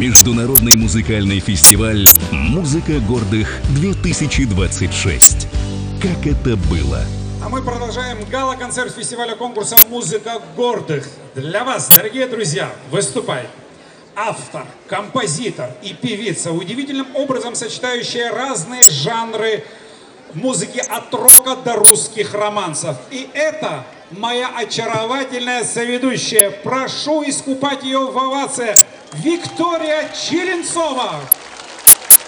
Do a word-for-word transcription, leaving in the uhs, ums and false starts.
Международный музыкальный фестиваль «Музыка гордых-две тысячи двадцать шесть». Как это было? А мы продолжаем гала-концерт фестиваля конкурса «Музыка гордых». Для вас, дорогие друзья, выступает автор, композитор и певица, удивительным образом сочетающая разные жанры музыки от рока до русских романсов. И это моя очаровательная соведущая. Прошу искупать ее в овациях. Виктория Черенцова.